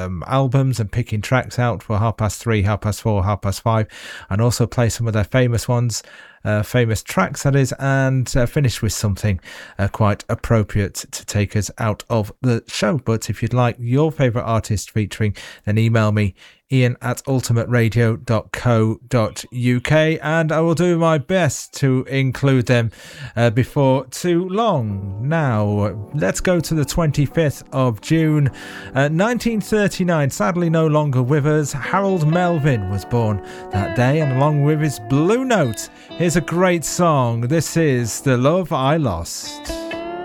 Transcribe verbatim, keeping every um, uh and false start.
um, albums and picking tracks out for half past three, half past four, half past five, and also play some of their famous ones, uh, famous tracks that is, and uh, finish with something uh, quite appropriate to take us out of the show. But if you'd like your favourite artist featuring, then email me, ian at ultimate radio dot co dot uk, and I will do my best to include them uh, before too long. Now, let's go to the twenty-fifth of June, uh, nineteen thirty-nine. Sadly no longer with us, Harold Melvin was born that day, and along with his Blue Note, here's a great song. This is The Love I Lost.